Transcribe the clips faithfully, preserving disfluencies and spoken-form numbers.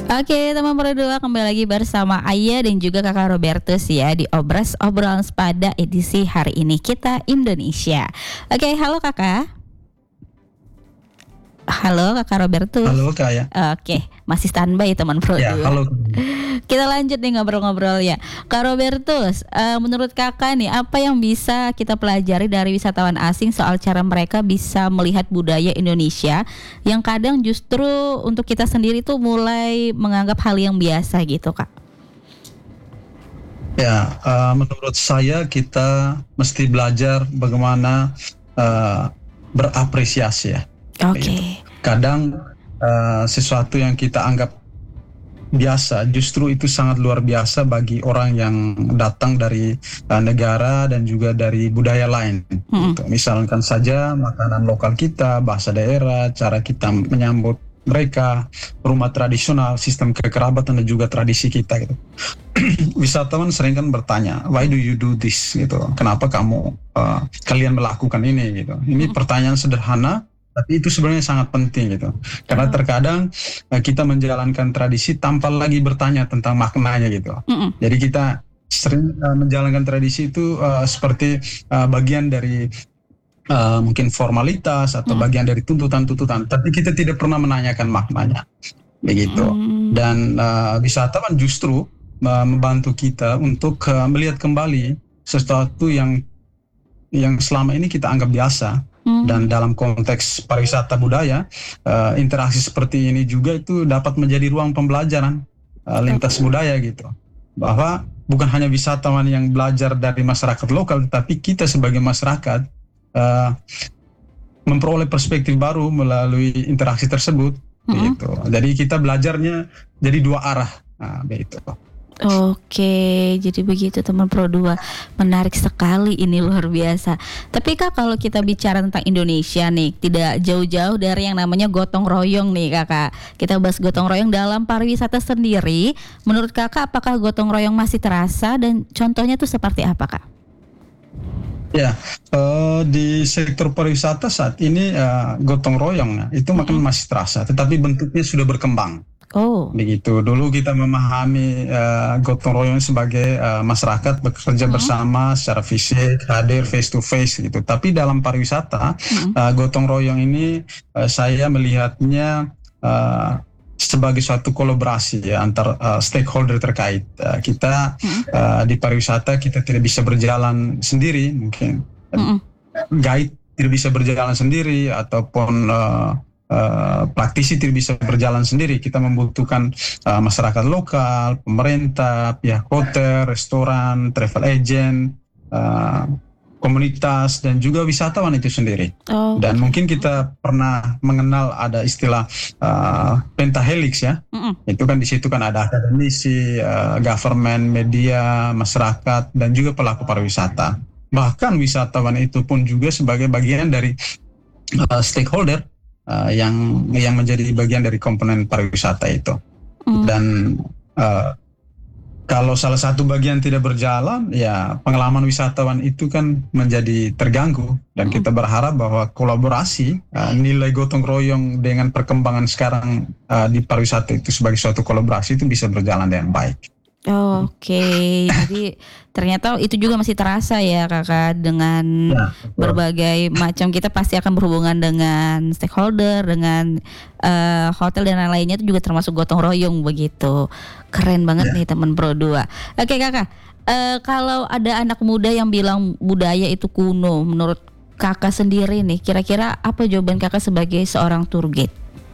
Oke, teman berdua, kembali lagi bersama Ayah dan juga Kakak Robertus ya di Obras Obrolan Sepada edisi hari ini Kita Indonesia. Oke, halo Kakak. Halo Kakak Robertus. Halo Kak ya. Oke, masih standby teman pro Ya, dua. halo. Kita lanjut nih ngobrol-ngobrol ya. Kak Robertus, uh, menurut Kakak nih apa yang bisa kita pelajari dari wisatawan asing soal cara mereka bisa melihat budaya Indonesia yang kadang justru untuk kita sendiri tuh mulai menganggap hal yang biasa gitu, Kak? Ya, uh, menurut saya kita mesti belajar bagaimana uh, berapresiasi ya. Oke. Okay. Gitu. Kadang uh, sesuatu yang kita anggap biasa justru itu sangat luar biasa bagi orang yang datang dari uh, negara dan juga dari budaya lain. Hmm. Gitu. Misalkan saja makanan lokal kita, bahasa daerah, cara kita menyambut mereka, rumah tradisional, sistem kekerabatan dan juga tradisi kita gitu. Wisatawan sering kan bertanya, why do you do this gitu? Kenapa kamu uh, kalian melakukan ini gitu? Ini hmm. pertanyaan sederhana, tapi itu sebenarnya sangat penting gitu. Karena terkadang uh, kita menjalankan tradisi tanpa lagi bertanya tentang maknanya gitu. Hmm. Jadi kita sering uh, menjalankan tradisi itu uh, seperti uh, bagian dari Uh, mungkin formalitas atau hmm. bagian dari tuntutan-tuntutan, tapi kita tidak pernah menanyakan maknanya, begitu. Hmm. Dan uh, wisatawan justru uh, membantu kita untuk uh, melihat kembali sesuatu yang yang selama ini kita anggap biasa. Hmm. Dan dalam konteks pariwisata budaya, uh, interaksi seperti ini juga itu dapat menjadi ruang pembelajaran uh, lintas okay. budaya gitu. Bahwa bukan hanya wisatawan yang belajar dari masyarakat lokal, tapi kita sebagai masyarakat Uh, memperoleh perspektif baru melalui interaksi tersebut, mm-hmm. gitu. Jadi kita belajarnya jadi dua arah, nah, begitu. Oke, jadi begitu teman Pro dua. Menarik sekali ini, luar biasa. Tapi Kak, kalau kita bicara tentang Indonesia nih, tidak jauh-jauh dari yang namanya gotong royong nih Kakak. Kita bahas gotong royong dalam pariwisata sendiri. Menurut Kakak, apakah gotong royong masih terasa dan contohnya tuh seperti apa Kak? Ya, uh, di sektor pariwisata saat ini uh, gotong royong itu makin mm-hmm. masih terasa, tetapi bentuknya sudah berkembang. Oh, begitu. Dulu kita memahami uh, gotong royong sebagai uh, masyarakat bekerja mm-hmm. bersama secara fisik, hadir face to face gitu. Tapi dalam pariwisata, mm-hmm. uh, gotong royong ini uh, saya melihatnya uh, sebagai suatu kolaborasi ya antar uh, stakeholder terkait. Uh, kita hmm. uh, di pariwisata kita tidak bisa berjalan sendiri mungkin. Hmm. Guide tidak bisa berjalan sendiri ataupun uh, uh, praktisi tidak bisa berjalan sendiri. Kita membutuhkan uh, masyarakat lokal, pemerintah, pihak hotel, restoran, travel agent, uh, komunitas dan juga wisatawan itu sendiri. Oh, dan okay. mungkin kita pernah mengenal ada istilah uh, pentahelix ya. Mm-mm. Itu kan di situ kan ada akademisi, uh, government, media, masyarakat dan juga pelaku pariwisata. Bahkan wisatawan itu pun juga sebagai bagian dari uh, stakeholder uh, yang yang menjadi bagian dari komponen pariwisata itu. Mm. Dan uh, kalau salah satu bagian tidak berjalan, ya pengalaman wisatawan itu kan menjadi terganggu. Dan hmm. kita berharap bahwa kolaborasi, uh, nilai gotong royong dengan perkembangan sekarang uh, di pariwisata itu sebagai suatu kolaborasi itu bisa berjalan dengan baik. Oh, Oke, okay. Jadi ternyata itu juga masih terasa ya Kakak dengan ya, berbagai macam, kita pasti akan berhubungan dengan stakeholder, dengan uh, hotel dan lain-lainnya itu juga termasuk gotong royong begitu. Keren banget ya. Nih teman Pro dua. Oke okay, Kakak, uh, kalau ada anak muda yang bilang budaya itu kuno, menurut Kakak sendiri nih, kira-kira apa jawaban Kakak sebagai seorang tour guide?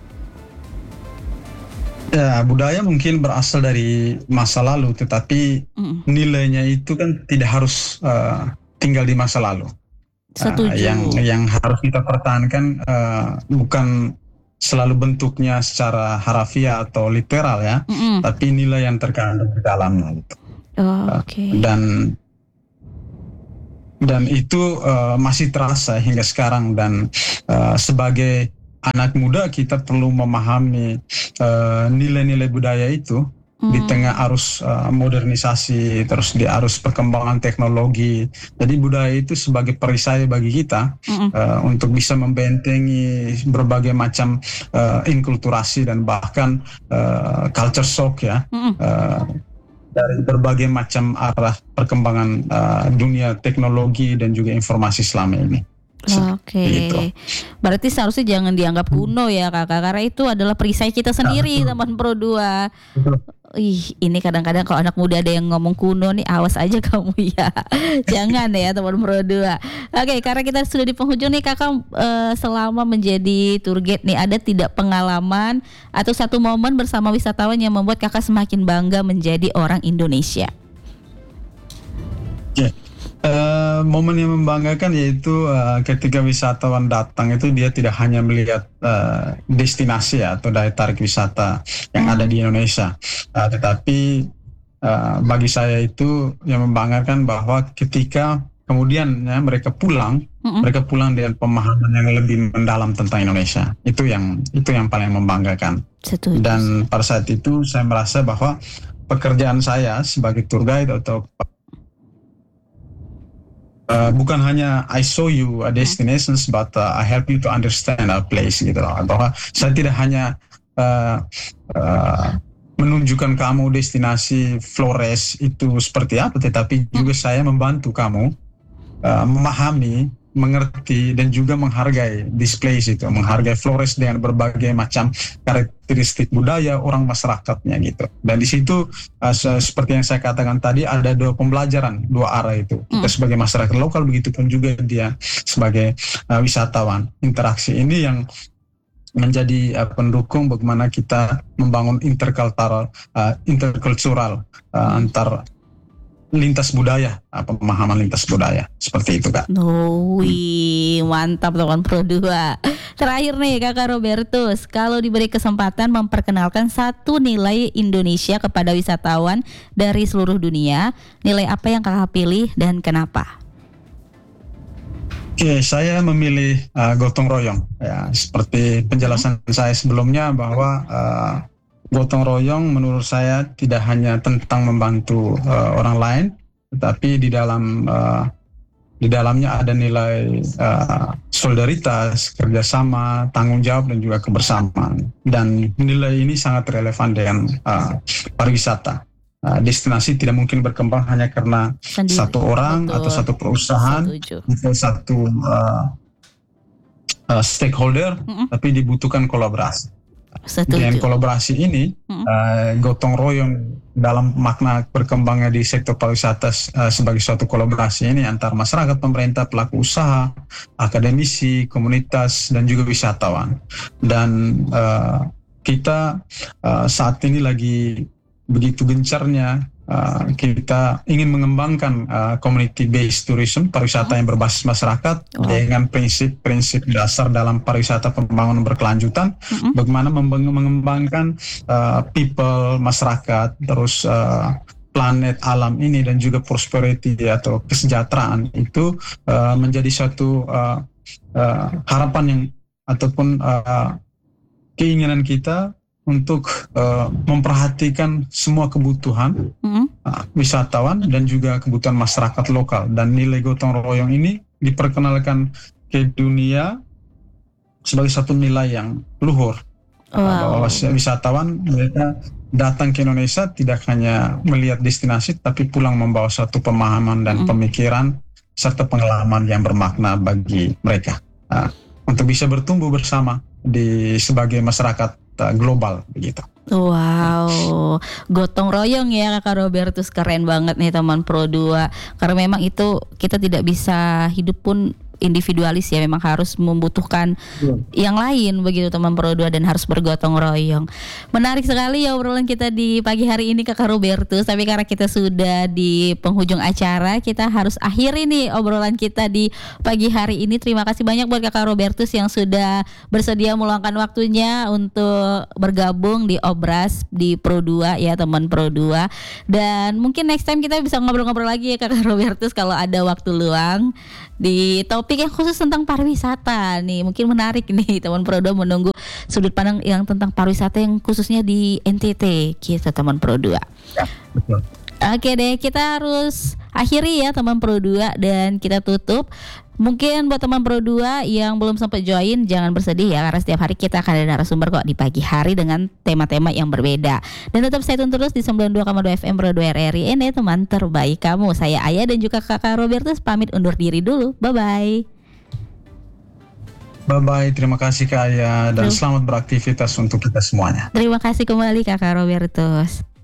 Ya, budaya mungkin berasal dari masa lalu, tetapi mm. nilainya itu kan tidak harus uh, tinggal di masa lalu. Setuju. Uh, yang yang harus kita pertahankan uh, bukan selalu bentuknya secara harafiah atau literal ya, mm-mm. tapi nilai yang terkandung di dalamnya. Gitu. Oh, Oke. Okay. Uh, dan dan itu uh, masih terasa hingga sekarang dan uh, sebagai anak muda kita perlu memahami uh, nilai-nilai budaya itu di tengah arus uh, modernisasi, terus di arus perkembangan teknologi. Jadi budaya itu sebagai perisai bagi kita uh, untuk bisa membentengi berbagai macam uh, inkulturasi dan bahkan uh, culture shock ya. Uh, dari berbagai macam arah perkembangan uh, dunia teknologi dan juga informasi selama ini. Oke, gitu. Berarti seharusnya jangan dianggap kuno ya kakak, karena itu adalah perisai kita sendiri, nah, teman Pro dua. Ih, ini kadang-kadang kalau anak muda ada yang ngomong kuno nih, awas aja kamu ya. Jangan ya teman Pro dua. Oke, karena kita sudah di penghujung nih kakak, uh, selama menjadi tour guide nih, ada tidak pengalaman atau satu momen bersama wisatawan yang membuat kakak semakin bangga menjadi orang Indonesia? Yeah. Uh, momen yang membanggakan yaitu uh, ketika wisatawan datang itu dia tidak hanya melihat uh, destinasi ya, atau daya tarik wisata yang hmm. ada di Indonesia, uh, tetapi uh, bagi saya itu yang membanggakan bahwa ketika kemudian ya, mereka pulang, hmm. mereka pulang dengan pemahaman yang lebih mendalam tentang Indonesia. Itu yang itu yang paling membanggakan. Setuju. Dan pada saat itu saya merasa bahwa pekerjaan saya sebagai tour guide atau Uh, bukan hanya I show you a destinations, but uh, I help you to understand a place gitu loh. Bahwa saya tidak hanya uh, uh, menunjukkan kamu destinasi Flores itu seperti apa, tetapi juga saya membantu kamu uh, memahami, mengerti dan juga menghargai this place itu, menghargai Flores dengan berbagai macam karakteristik budaya orang masyarakatnya gitu. Dan di situ uh, seperti yang saya katakan tadi, ada dua pembelajaran, dua arah itu. Kita sebagai masyarakat lokal, begitu pun juga dia sebagai uh, wisatawan. Interaksi ini yang menjadi uh, pendukung bagaimana kita membangun interkultural, uh, interkultural uh, antar lintas budaya, pemahaman lintas budaya, seperti itu kak. Oh, wih, mantap teman Pro dua. Terakhir nih kakak Robertus, kalau diberi kesempatan memperkenalkan satu nilai Indonesia kepada wisatawan dari seluruh dunia, nilai apa yang kakak pilih dan kenapa? Oke, saya memilih uh, gotong royong. Ya, seperti penjelasan hmm. saya sebelumnya bahwa uh, gotong royong menurut saya tidak hanya tentang membantu uh, orang lain, tetapi di dalam uh, di dalamnya ada nilai uh, solidaritas, kerjasama, tanggung jawab dan juga kebersamaan. Dan nilai ini sangat relevan dengan uh, pariwisata. Uh, destinasi tidak mungkin berkembang hanya karena sendiri, satu orang betul, atau satu perusahaan setuju. Atau satu uh, uh, stakeholder, mm-hmm. tapi dibutuhkan kolaborasi. Setuju. Dengan kolaborasi ini, hmm. uh, gotong royong dalam makna berkembangnya di sektor pariwisata uh, sebagai suatu kolaborasi ini antar masyarakat, pemerintah, pelaku usaha, akademisi, komunitas, dan juga wisatawan. Dan uh, kita uh, saat ini lagi begitu gencarnya Uh, kita ingin mengembangkan uh, community-based tourism, pariwisata oh. yang berbasis masyarakat oh. dengan prinsip-prinsip dasar dalam pariwisata pembangunan berkelanjutan, mm-hmm. bagaimana mengembangkan uh, people, masyarakat, terus uh, planet alam ini dan juga prosperity atau kesejahteraan itu uh, menjadi suatu uh, uh, harapan yang ataupun uh, keinginan kita untuk uh, memperhatikan semua kebutuhan mm-hmm. uh, wisatawan dan juga kebutuhan masyarakat lokal. Dan nilai gotong royong ini diperkenalkan ke dunia sebagai satu nilai yang luhur. Wow. Uh, bahwa wisatawan mereka datang ke Indonesia tidak hanya melihat destinasi, tapi pulang membawa satu pemahaman dan mm-hmm. pemikiran serta pengalaman yang bermakna bagi mereka. Uh, untuk bisa bertumbuh bersama di sebagai masyarakat global begitu. Wow, gotong royong ya kakak Robertus, keren banget nih teman Pro dua. Karena memang itu kita tidak bisa hidup pun individualis ya, memang harus membutuhkan yeah. yang lain begitu teman Pro dua, dan harus bergotong royong. Menarik sekali ya obrolan kita di pagi hari ini kakak Robertus, tapi karena kita sudah di penghujung acara, kita harus akhiri nih obrolan kita di pagi hari ini. Terima kasih banyak buat kakak Robertus yang sudah bersedia meluangkan waktunya untuk bergabung di Obras di Pro dua ya teman Pro dua. Dan mungkin next time kita bisa ngobrol-ngobrol lagi ya kakak Robertus kalau ada waktu luang di topik topik yang khusus tentang pariwisata nih. Mungkin menarik nih teman Pro dua menunggu sudut pandang yang tentang pariwisata yang khususnya di N T T gitu teman Pro dua. Ya, betul. Oke deh, kita harus akhiri ya teman Pro dua dan kita tutup. Mungkin buat teman Pro dua yang belum sempat join, jangan bersedih ya, karena setiap hari kita akan ada narasumber kok di pagi hari dengan tema-tema yang berbeda. Dan tetap stay tune terus di sembilan puluh dua koma dua F M Pro dua R R I. Ini teman terbaik kamu. Saya Ayah dan juga Kakak Robertus pamit undur diri dulu. Bye-bye. Bye-bye, terima kasih Kak Aya dan Duh. selamat beraktivitas untuk kita semuanya. Terima kasih kembali Kakak Robertus.